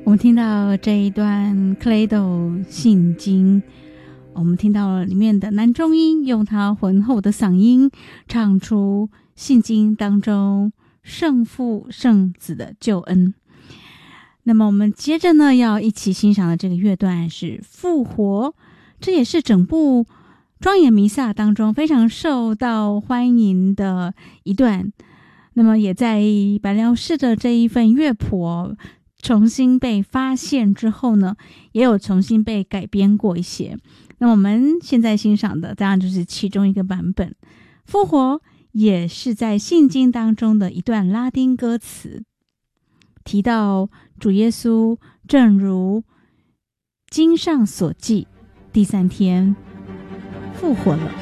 我们听到这一段克雷斗信经，我们听到了里面的男中音用他浑厚的嗓音唱出信经当中圣父圣子的救恩。那么我们接着呢要一起欣赏的这个乐段是复活，这也是整部庄严弥撒当中非常受到欢迎的一段。那么也在白辽士的这一份乐谱重新被发现之后呢，也有重新被改编过一些。那我们现在欣赏的当然就是其中一个版本。复活也是在信经当中的一段拉丁歌词，提到主耶稣正如经上所记，第3天复活了。